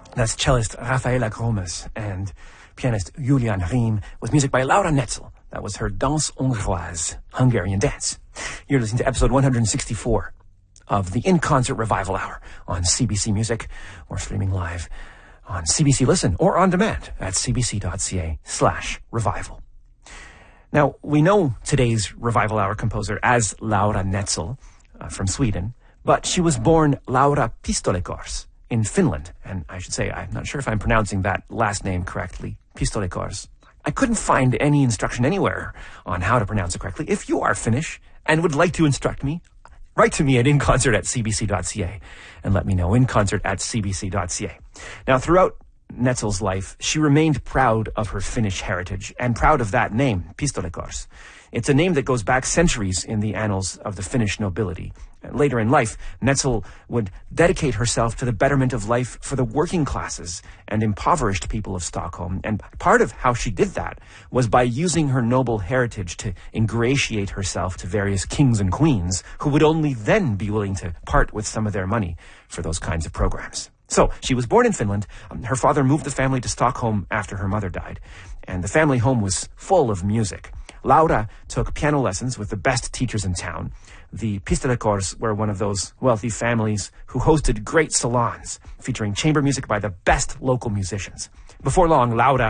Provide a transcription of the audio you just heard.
That's cellist Rafaela Gromes and pianist Julian Riem, with music by Laura Netzel. That was her Danse Hongroise, Hungarian dance. You're listening to episode 164 of the In Concert Revival Hour on CBC Music, or streaming live on CBC Listen or on demand at cbc.ca/revival. Now, we know today's Revival Hour composer as Laura Netzel from Sweden, but she was born Laura Pistolekors in Finland. And I should say, I'm not sure if I'm pronouncing that last name correctly, Pistolekors. I couldn't find any instruction anywhere on how to pronounce it correctly. If you are Finnish and would like to instruct me, write to me at inconcert@cbc.ca and let me know, inconcert@cbc.ca. Now, throughout Netzel's life, she remained proud of her Finnish heritage and proud of that name, Pistolekors. It's a name that goes back centuries in the annals of the Finnish nobility. Later in life, Netzel would dedicate herself to the betterment of life for the working classes and impoverished people of Stockholm. And part of how she did that was by using her noble heritage to ingratiate herself to various kings and queens who would only then be willing to part with some of their money for those kinds of programs. So, she was born in Finland. Her father moved the family to Stockholm after her mother died, and the family home was full of music. Laura took piano lessons with the best teachers in town. The Pistolekors were one of those wealthy families who hosted great salons featuring chamber music by the best local musicians. Before long, Laura